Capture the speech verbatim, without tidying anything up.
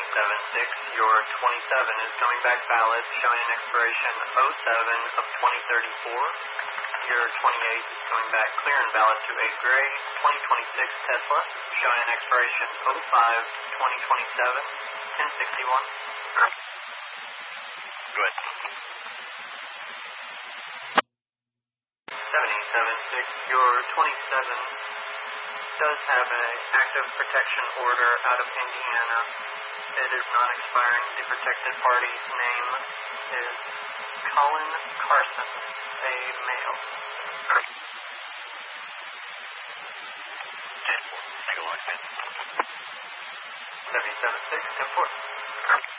seven six, your twenty-seven is coming back valid, showing an expiration oh seven of twenty thirty-four. Your twenty-eight is coming back clear and valid to a gray twenty twenty-six Tesla, showing an expiration oh five twenty twenty-seven, ten sixty-one. Good. seven eight seven six, your twenty-seven does have an active protection order out of Indiana. It is not expiring. The protected party's name is Colin Carson, a male. Take a look, man. seven eight seven six, ten four.